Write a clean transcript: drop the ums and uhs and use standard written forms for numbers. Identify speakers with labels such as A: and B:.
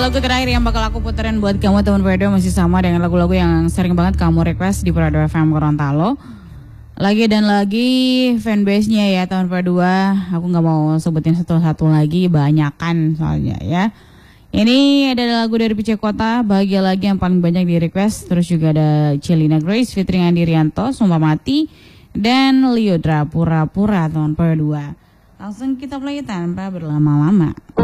A: lagu terakhir yang bakal aku puterin buat kamu teman Prado masih sama dengan lagu-lagu yang sering banget kamu request di Prado FM Gorontalo. Lagi dan lagi fanbase-nya ya tahun kedua, aku nggak mau sebutin satu-satu lagi, banyakan soalnya ya. Ini ada lagu dari PC Kota, Bahagia Lagi yang paling banyak di request. Terus juga ada Celina Grace featuring Andi Rianto, Sumpah Mati, dan Liodra Pura-Pura tahun kedua. Langsung kita play tanpa berlama-lama.